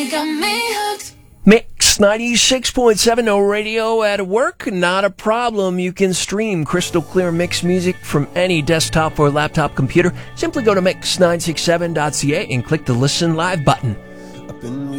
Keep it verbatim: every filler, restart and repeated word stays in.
got me hooked. Mix ninety-six point seven, no radio at work? Not a problem. You can stream crystal clear mix music from any desktop or laptop computer. Simply go to mix nine six seven dot c a and click the Listen Live button.